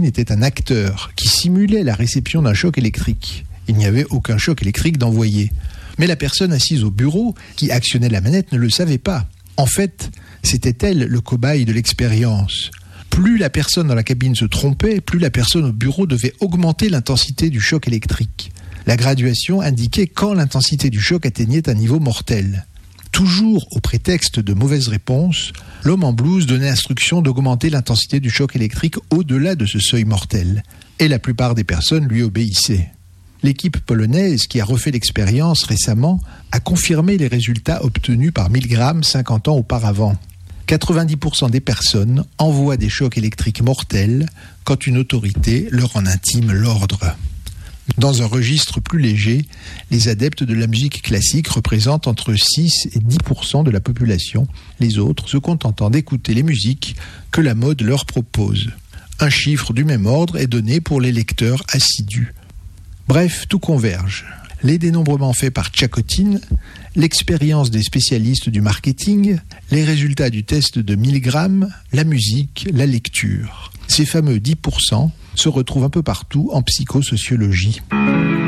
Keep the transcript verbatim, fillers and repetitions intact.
Chacotine était un acteur qui simulait la réception d'un choc électrique. Il n'y avait aucun choc électrique d'envoyé. Mais la personne assise au bureau qui actionnait la manette ne le savait pas. En fait, c'était elle le cobaye de l'expérience. Plus la personne dans la cabine se trompait, plus la personne au bureau devait augmenter l'intensité du choc électrique. La graduation indiquait quand l'intensité du choc atteignait un niveau mortel. Toujours au prétexte de mauvaises réponses, l'homme en blouse donnait instruction d'augmenter l'intensité du choc électrique au-delà de ce seuil mortel. Et la plupart des personnes lui obéissaient. L'équipe polonaise, qui a refait l'expérience récemment, a confirmé les résultats obtenus par Milgram cinquante ans auparavant. quatre-vingt-dix pour cent des personnes envoient des chocs électriques mortels quand une autorité leur en intime l'ordre. Dans un registre plus léger, les adeptes de la musique classique représentent entre six et dix pour cent de la population, les autres se contentant d'écouter les musiques que la mode leur propose. Un chiffre du même ordre est donné pour les lecteurs assidus. Bref, tout converge. Les dénombrements faits par Chacotine, l'expérience des spécialistes du marketing, les résultats du test de Milgram, la musique, la lecture. Ces fameux dix pour cent se retrouvent un peu partout en psychosociologie.